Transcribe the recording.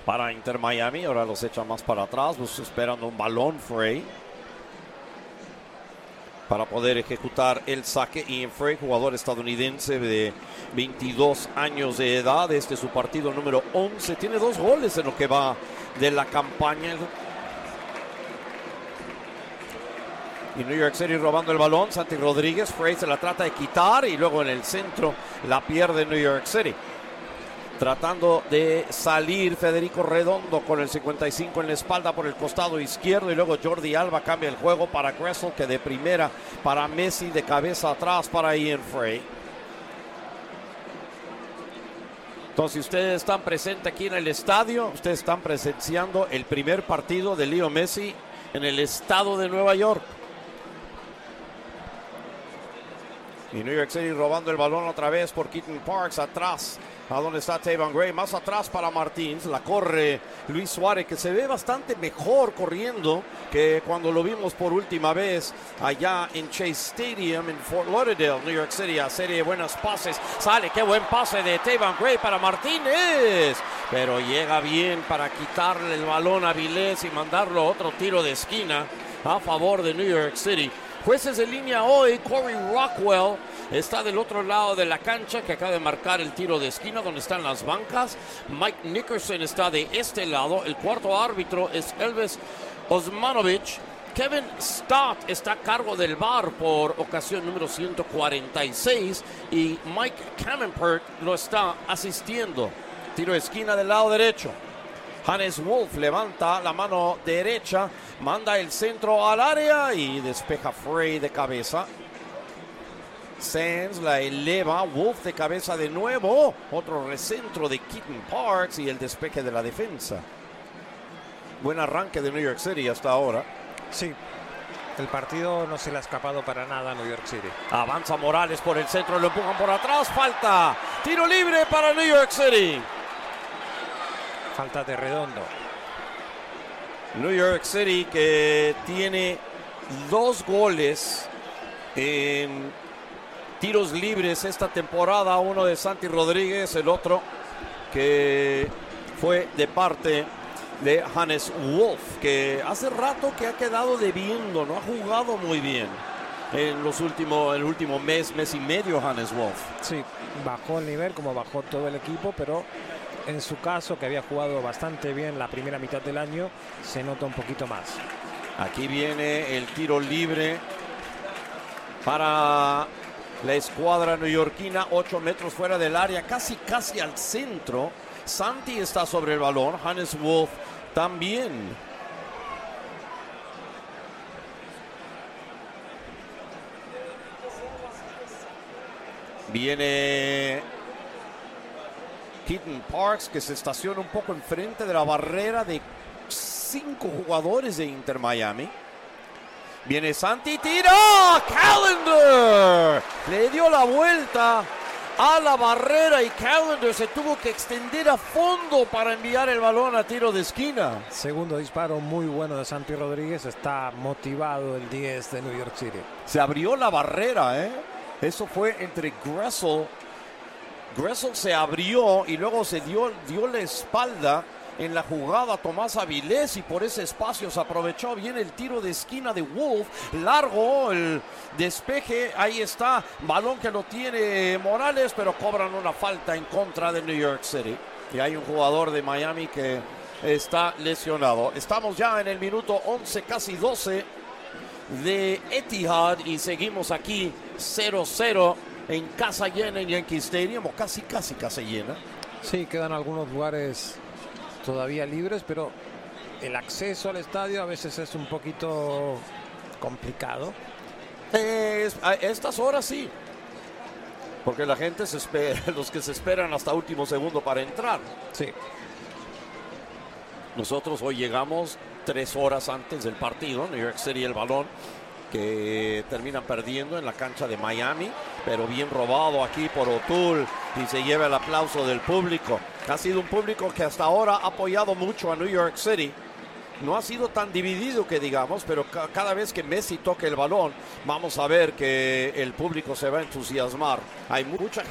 para Inter Miami. Ahora los echa más para atrás, esperando un balón Frey para poder ejecutar el saque. Ian Frey, jugador estadounidense de 22 años de edad. Este es su partido número 11. Tiene 2 goles en lo que va de la campaña. Y New York City robando el balón. Santi Rodríguez. Frey se la trata de quitar y luego en el centro la pierde New York City. Tratando de salir Federico Redondo con el 55 en la espalda por el costado izquierdo. Y luego Jordi Alba cambia el juego para Gressel, que de primera para Messi, de cabeza atrás para Ian Frey. Entonces, ustedes están presentes aquí en el estadio. Ustedes están presenciando el primer partido de Leo Messi en el estado de Nueva York. Y New York City robando el balón otra vez por Keaton Parks, atrás. ¿A dónde está Taven Gray? Más atrás para Martins. La corre Luis Suárez, que se ve bastante mejor corriendo que cuando lo vimos por última vez allá en Chase Stadium en Fort Lauderdale, New York City. A serie de buenos pases. Sale, qué buen pase de Taven Gray para Martínez. Pero llega bien para quitarle el balón a Vilés y mandarlo a otro tiro de esquina a favor de New York City. Jueces de línea hoy, Corey Rockwell está del otro lado de la cancha, que acaba de marcar el tiro de esquina donde están las bancas. Mike Nickerson está de este lado. El cuarto árbitro es Elvis Osmanovic. Kevin Stott está a cargo del VAR por ocasión número 146 y Mike Camempert lo está asistiendo. Tiro de esquina del lado derecho. Hannes Wolf levanta la mano derecha, manda el centro al área y despeja Frey de cabeza. Sands la eleva, Wolf de cabeza de nuevo. Otro recentro de Keaton Parks y el despeje de la defensa. Buen arranque de New York City hasta ahora. Sí, el partido no se le ha escapado para nada a New York City. Avanza Morales por el centro, lo empujan por atrás, falta. Tiro libre para New York City. Falta de Redondo. New York City, que tiene 2 goles en tiros libres esta temporada. Uno de Santi Rodríguez, el otro que fue de parte de Hannes Wolf, que hace rato que ha quedado debiendo, no ha jugado muy bien en el último mes y medio Hannes Wolf. Sí, bajó el nivel como bajó todo el equipo, pero en su caso, que había jugado bastante bien la primera mitad del año, se nota un poquito más. Aquí viene el tiro libre para la escuadra neoyorquina, 8 metros fuera del área, casi al centro. Santi está sobre el balón, Hannes Wolf también. Viene Keaton Parks, que se estaciona un poco enfrente de la barrera de 5 jugadores de Inter Miami. Viene Santi, tira, Callender le dio la vuelta a la barrera y Callender se tuvo que extender a fondo para enviar el balón a tiro de esquina. Segundo disparo muy bueno de Santi Rodríguez. Está motivado el 10 de New York City. Se abrió la barrera, Eso fue entre Gressel se abrió y luego se dio la espalda en la jugada a Tomás Avilés, y por ese espacio se aprovechó bien el tiro de esquina de Wolf. Largo el despeje, ahí está, balón que lo tiene Morales, pero cobran una falta en contra de New York City. Y hay un jugador de Miami que está lesionado. Estamos ya en el minuto 11, casi 12 de Etihad y seguimos aquí 0-0. En casa llena en Yankee Stadium, o casi casa llena. Sí, quedan algunos lugares todavía libres, pero el acceso al estadio a veces es un poquito complicado. A estas horas sí, porque la gente se espera, los que se esperan hasta último segundo para entrar. Sí. Nosotros hoy llegamos 3 horas antes del partido. New York City el balón, que terminan perdiendo en la cancha de Miami, pero bien robado aquí por O'Toole y se lleva el aplauso del público. Ha sido un público que hasta ahora ha apoyado mucho a New York City. No ha sido tan dividido que digamos, pero cada vez que Messi toque el balón, vamos a ver que el público se va a entusiasmar. Hay mucha gente